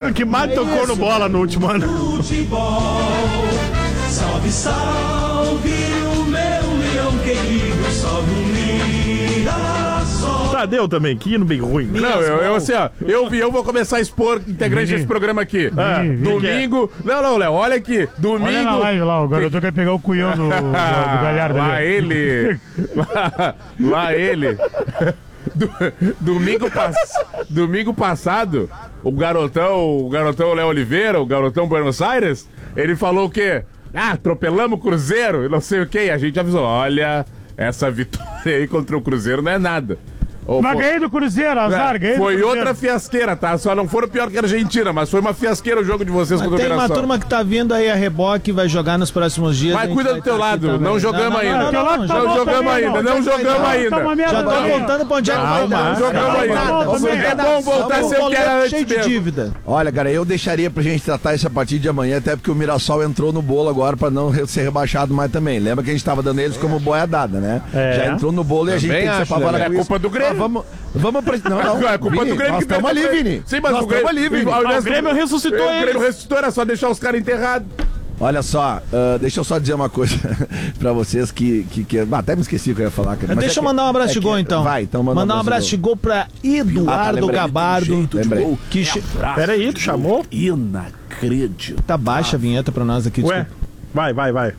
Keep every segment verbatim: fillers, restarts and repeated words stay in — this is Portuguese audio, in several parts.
ano que mais é tocou isso, no bola no último ano. Futebol, salve, salve o meu leão querido, salve o Mirassol. Tadeu também, que hino bem ruim. Não, eu, eu assim, ó, eu, eu vou começar a expor integrante desse programa aqui. Ah, domingo. Não, não, Léo, olha aqui. Domingo. Olha na live lá, o garoto quer pegar o cunhão do, do, do Galhardo. Lá ali. ele. Lá, lá ele. Do, domingo, pass... domingo passado, o garotão, o garotão Léo Oliveira, o garotão Buenos Aires, ele falou o quê? Ah, atropelamos o Cruzeiro, não sei o quê. E a gente avisou, olha, essa vitória aí contra o Cruzeiro não é nada. Oh, mas ganhei do Cruzeiro, azar, ganhei Foi do Cruzeiro. Outra fiasqueira, tá? Só não foram pior que a Argentina, mas foi uma fiasqueira o jogo de vocês com a Tem uma turma que tá vindo aí a reboque, vai jogar nos próximos dias. Mas cuida do teu lado, não jogamos ainda. Não jogamos ainda, não jogamos ainda. Já tô contando pra onde é que vai dar. Não jogamos ainda. É bom voltar a ser o que era antes cheio de dívida. Olha, cara, eu deixaria pra gente tratar isso a partir de amanhã, até porque o Mirassol entrou no bolo agora pra não ser rebaixado mais também. Lembra que a gente tava dando eles como boiada, né? Já entrou no bolo e a gente tem que se apavorar com isso. É culpa do Grêmio. Vamos... Vamos pra... Não, não. É culpa Vini, do Grêmio nós que estamos ali, Vini. Sim, mas nós o Grêmio, ali, Vini. Ah, o Grêmio ressuscitou eles. eles. O Grêmio ressuscitou, era só deixar os caras enterrados. Olha só, uh, deixa eu só dizer uma coisa pra vocês que... que, que ah, até me esqueci o que eu ia falar. Cara. Deixa é eu mandar um abraço é de gol, que, então. Vai, então manda mandar um abraço de gol pra Eduardo ah, tá, Gabardo. Lembrei. Que che... Peraí, tu chamou? Inacreditável. Tá baixa a vinheta pra nós aqui. Ué, vai, vai, vai.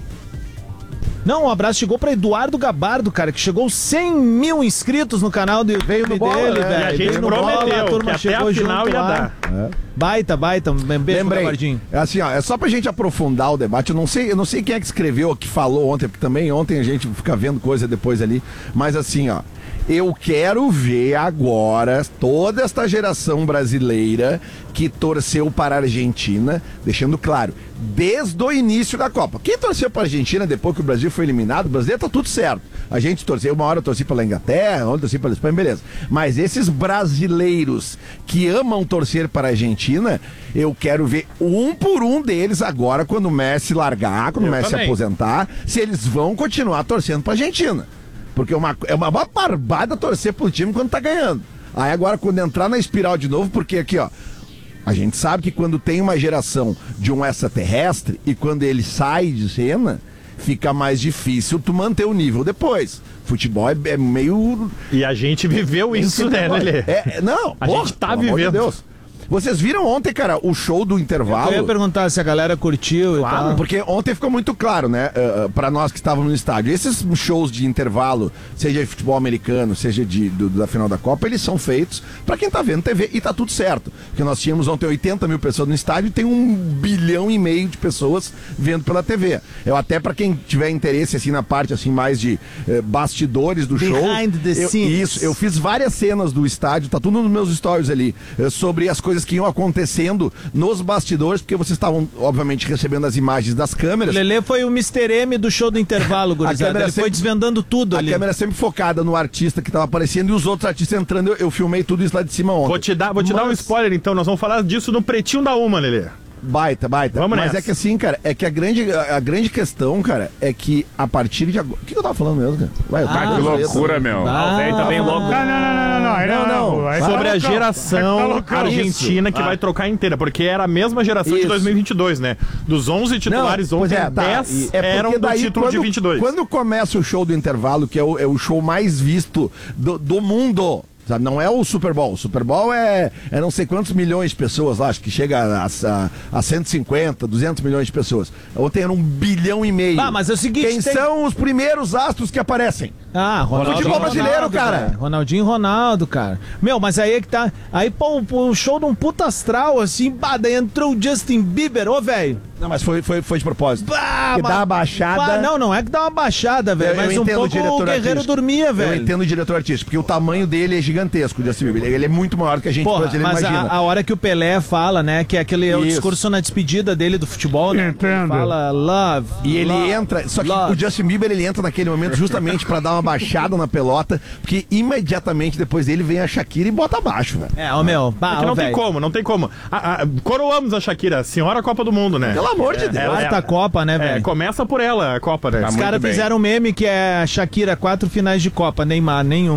Não, um abraço chegou pra Eduardo Gabardo, cara, que chegou cem mil inscritos no canal do Veio no bola, dele, né? velho. E a gente prometeu bola, a turma que até a final ia dar. É. Baita, baita, um beijo pro Gabardinho. É assim, ó, é só pra gente aprofundar o debate. Eu não sei, eu não sei quem é que escreveu ou que falou ontem, porque também ontem a gente fica vendo coisa depois ali. Mas assim, ó, eu quero ver agora toda esta geração brasileira que torceu para a Argentina, deixando claro, desde o início da Copa. Quem torceu para a Argentina depois que o Brasil foi eliminado, o brasileiro tá tudo certo. A gente torceu, uma hora eu torci pela Inglaterra, outra eu torci pela Espanha, beleza. Mas esses brasileiros que amam torcer para a Argentina, eu quero ver um por um deles agora, quando o Messi largar, quando eu o Messi também. se aposentar, se eles vão continuar torcendo para a Argentina. Porque é uma, é uma barbada torcer pro time quando tá ganhando. Aí agora, quando entrar na espiral de novo, porque aqui, ó, a gente sabe que quando tem uma geração de um extraterrestre e quando ele sai de cena, fica mais difícil tu manter o nível depois. Futebol é, é meio... E a gente viveu isso, né, Lelê? É, não, a porra, gente tá pelo vivendo. amor de Deus. Vocês viram ontem, cara, o show do intervalo? Eu ia perguntar se a galera curtiu claro, e tal. Porque ontem ficou muito claro, né, uh, pra nós que estávamos no estádio. Esses shows de intervalo, seja de futebol americano, seja de, do, da final da Copa, eles são feitos pra quem tá vendo T V e tá tudo certo. Porque nós tínhamos ontem oitenta mil pessoas no estádio e tem um bilhão e meio de pessoas vendo pela T V. Eu até pra quem tiver interesse, assim, na parte, assim, mais de uh, bastidores do show... Behind the eu, scenes. Isso, eu fiz várias cenas do estádio, tá tudo nos meus stories ali, uh, sobre as coisas que iam acontecendo nos bastidores, porque vocês estavam, obviamente, recebendo as imagens das câmeras. O Lelê foi o mister M do show do intervalo, gurizada. Ele sempre, foi desvendando tudo a ali. A câmera sempre focada no artista que estava aparecendo e os outros artistas entrando. Eu, eu filmei tudo isso lá de cima ontem. Vou te dar, vou te Mas... dar um spoiler, então. Nós vamos falar disso no Pretinho da Uma, Lelê. Baita, baita. Vamos Mas nessa. é que assim, cara, é que a grande, a, a grande questão, cara, é que a partir de agora... O que eu tava falando mesmo, cara? Vai, eu ah, que loucura, meu. Ah, o velho tá bem louco. Não, não, não, não, não. não, não, não. Sobre a geração tá argentina que ah. vai trocar inteira, porque era a mesma geração Isso. de dois mil e vinte e dois, né? Dos onze titulares, não, ontem, é, tá. dez é eram do daí, título quando, de vinte e dois. Quando começa o show do intervalo, que é o, é o show mais visto do, do mundo... Sabe, não é o Super Bowl. O Super Bowl é, é não sei quantos milhões de pessoas lá, acho que chega a, a, a cento e cinquenta, duzentos milhões de pessoas. Ontem era um bilhão e meio. Ah, mas é o seguinte... Quem tem... são os primeiros astros que aparecem? Ah, Ronaldinho, futebol brasileiro, Ronaldo, cara. cara. Ronaldinho e Ronaldo, cara. Meu, mas aí é que tá... Aí, pô, o show de um puta astral, assim, bah, daí entrou o Justin Bieber, ô, velho. Não, mas foi, foi, foi de propósito. Bah, que dá uma baixada... Bah, não, não é que dá uma baixada, velho, mas um pouco o, o Guerreiro artístico. dormia, velho. Eu entendo o diretor artístico, porque o tamanho dele é gigantesco, o Justin Bieber. Ele é muito maior do que a gente Porra, brasileiro mas imagina. Mas a, a hora que o Pelé fala, né, que é aquele é o Isso. discurso na despedida dele do futebol, né? Entendo. Fala love, E ele love, entra, só que love. o Justin Bieber, ele entra naquele momento justamente pra dar uma baixada na pelota, porque imediatamente depois dele vem a Shakira e bota abaixo, velho. É, ô meu, bah, é que não ó, tem véio. como, não tem como. A, a, coroamos a Shakira, senhora Copa do Mundo, né? Pelo amor de Deus. Quarta Copa, né, velho? É, começa por ela a Copa, né? Os caras fizeram um meme que é a Shakira, quatro finais de Copa, Neymar, nenhuma.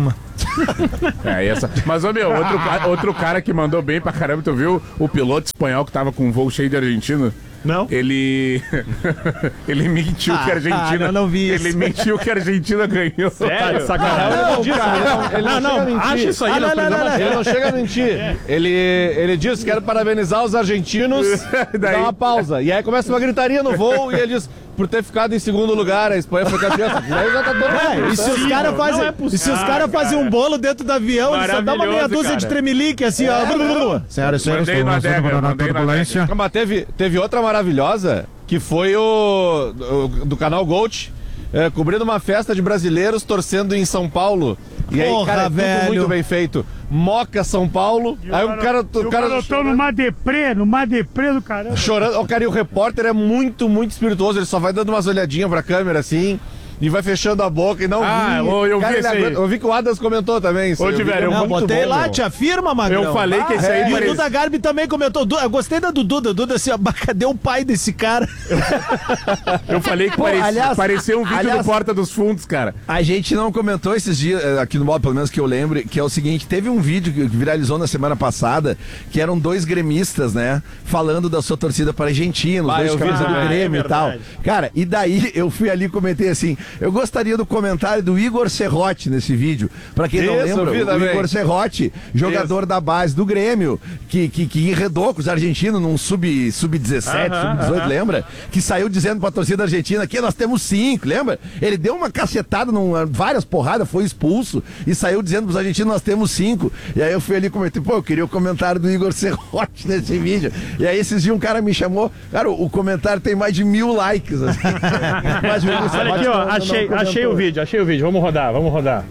É, essa. Mas, ô meu, outro, ca- outro cara que mandou bem pra caramba, tu viu? O piloto espanhol que tava com um voo cheio de argentino. Não? Ele. ele mentiu que a Argentina. eu não vi isso. Ele mentiu que a Argentina ganhou. Tá de sacanagem. Não, cara, ele Não, não, chega a não, mentir. acha isso aí. Ah, nós não, não, precisamos- não, Ele não chega a mentir. Ele, ele diz que quer parabenizar os argentinos e Daí- dá uma pausa. E aí começa uma gritaria no voo e ele diz, por ter ficado em segundo lugar, a Espanha foi campeã. Daí já tá todo É, e se os caras fazem é possível. e se os cara fazem um bolo dentro do avião, eles só dá uma meia Maravilhoso, dúzia de cara. tremelique, assim, ó. Sério, sério, Mandei estou no lançando adega, na mandei no turbulência. Não, mas teve, teve outra maravilhosa, que foi o, o- do canal Gold, é, cobrindo uma festa de brasileiros torcendo em São Paulo. E aí, Porra, cara, é tudo velho. muito bem feito. Moca São Paulo. Aí o cara, E o o cara garotão chorando, numa deprê, numa deprê do caramba. chorando. Ó, cara, e o repórter é muito, muito espirituoso. Ele só vai dando umas olhadinhas pra câmera assim. E vai fechando a boca e não Ah, vi. eu- eu vi Cara, ele esse aí. aguenta- eu vi que o Adams comentou também. isso Ô, aí, eu vi Tiverio, que é eu Não, muito botei bom, lá, meu. te afirma, Magrão. Eu falei que esse aí E o parecia- Duda Garbi também comentou. Du- Eu gostei da do Duda. Duda assim, ó, "Bah, cadê o pai desse cara?" Eu falei que Pô, parecia, aliás- parecia um vídeo aliás- do Porta dos Fundos, cara. A gente não comentou esses dias, eh, aqui no modo, pelo menos que eu lembre, que é o seguinte, teve um vídeo que viralizou na semana passada, que eram dois gremistas, né, falando da sua torcida para Argentina, os Ah, dois eu vi camisas do também. Grêmio É e tal. verdade. Cara, e daí eu fui ali e comentei assim, eu gostaria do comentário do Igor Serrotti nesse vídeo. Pra quem não Isso, eu lembra, vi o também. Igor Serrotti, jogador da base do Grêmio, que, que, que enredou com os argentinos num sub, sub dezessete, Aham, sub dezoito, aham. lembra? Que saiu dizendo pra torcida argentina que nós temos cinco, lembra? Ele deu uma cacetada, num, várias porradas, foi expulso e saiu dizendo pros argentinos nós temos cinco. E aí eu fui ali e comentei, pô, eu queria o comentário do Igor Serrotti nesse vídeo. E aí esses dias um cara me chamou, cara, o, o comentário tem mais de mil likes. Assim. Mas o Igor Olha Serrotti aqui, ó. não- não Achei, comentou. achei o vídeo, achei o vídeo. Vamos rodar, vamos rodar.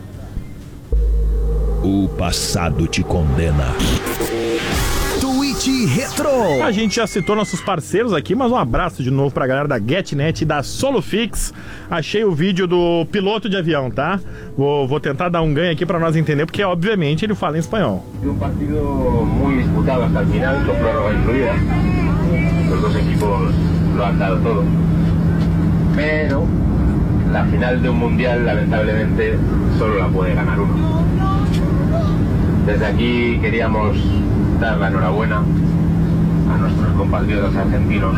O passado te condena. Tweet Retro. A gente já citou nossos parceiros aqui, mas um abraço de novo pra galera da GetNet e da Solufix. Achei o vídeo do piloto de avião, tá? Vou, vou tentar dar um ganho aqui pra nós entender, porque obviamente ele fala em espanhol. Un partido muy disputado hasta el final, con prórroga incluida. Los dos equipos lo han dado todo. Pero la final de un mundial, lamentablemente, solo la puede ganar uno. Desde aquí queríamos dar la enhorabuena a nuestros compatriotas argentinos.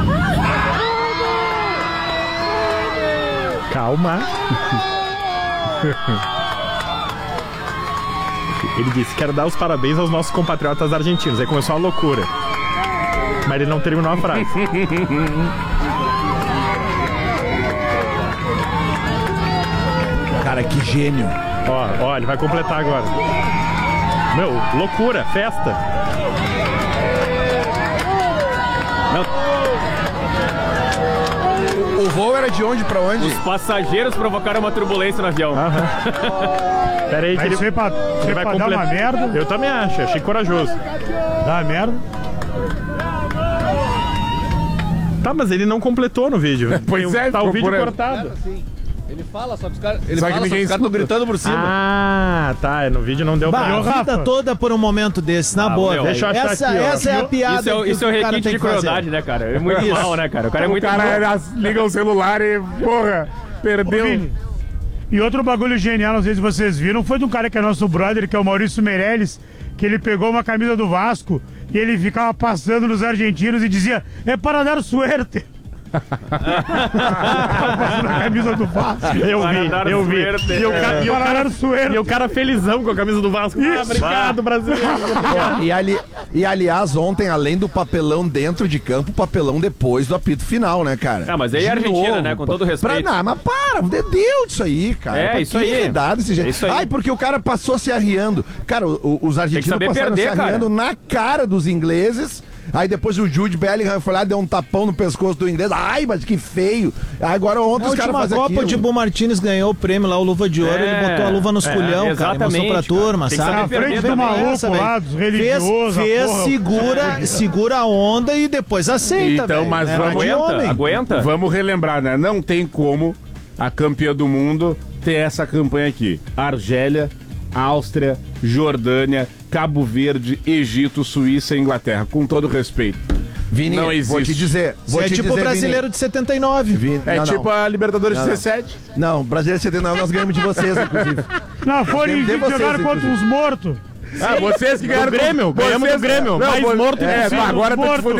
Calma. Ele disse, quero dar os parabéns aos nossos compatriotas argentinos. Aí começou a loucura. Mas ele não terminou a frase. Cara, que gênio. Ó, ó, ele vai completar agora. Meu, loucura, festa. O voo era de onde pra onde? Os passageiros provocaram uma turbulência no avião. Pera aí que Aí ele, isso aí pra, isso ele aí vai pra dar uma completar. merda, Eu também acho, achei corajoso. dá uma merda. Tá, mas ele não completou no vídeo. Pois Tem- é, tá o ficou vídeo por aí. cortado. Ele fala, só que os caras ele Só que fala, só que ninguém os caras estão escuta. gritando por cima. Ah, tá. No vídeo não deu Bah, pra. a vida Rafa. toda por um momento desse, na boa, meu, velho. deixa eu achar Essa, aqui, ó. essa é a piada Isso é, o- que isso é o o cara requinte tem de que fazer. crueldade, né, cara? É muito Isso. mal, né, cara? O cara é O muito cara mal. liga o celular e, porra, Ô, perdeu. Vini, e outro bagulho genial, não sei se vocês viram, foi de um cara que é nosso brother, que é o Maurício Meirelles, que ele pegou uma camisa do Vasco e ele ficava passando nos argentinos e dizia, é para dar suerte. Passando a camisa do Vasco. Eu Para vi, dar eu vi. suerte. E o, ca- e o Para cara, dar suerte. e o cara felizão com a camisa do Vasco. Ah, obrigado, Brasil. E, ali, e aliás, ontem, além do papelão dentro de campo, papelão depois do apito final, né, cara? Ah, mas aí é De Argentina, né? Com todo respeito. Pra, não, mas para, deu disso aí, cara. É, Pra isso que aí. enredar desse jeito? É isso aí. Ai, porque o cara passou se arriando. Cara, o- o- os argentinos saber passaram perder, se arriando cara. na cara dos ingleses. Aí depois o Jude Bellingham foi lá, deu um tapão no pescoço do inglês. Ai, mas que feio. Agora ontem Na os caras última fazem Copa, aquilo. o Dibu Martins ganhou o prêmio lá, o Luva de Ouro, É, ele botou a luva nos é, culhão, cara, e mostrou exatamente, pra cara. turma, Tem que sabe? saber Na frente perder do também. maluco Essa, lá, velho. dos Fez, religiosos. a fez porra. segura, segura a onda e depois aceita, Então, velho. mas É, vamos- de Aguenta, homem. aguenta. Vamos relembrar, né? Não tem como a campeã do mundo ter essa campanha aqui. Argélia, Áustria, Jordânia, Cabo Verde, Egito, Suíça e Inglaterra. Com todo respeito. Vini, Não vou existe. te dizer. Vou Você é te tipo dizer, o brasileiro Vini, de setenta e nove. Vini, É não, tipo não. a Libertadores Não, não. dezessete. Não, brasileiro de setenta e nove nós ganhamos de vocês, inclusive. Não, foram Tem- tem que jogaram vocês, contra uns mortos. Ah, vocês que ganharam Grêmio, vocês- ganhamos do Grêmio, mais vo- morto é, impossível. agora tá te Morto. fudendo.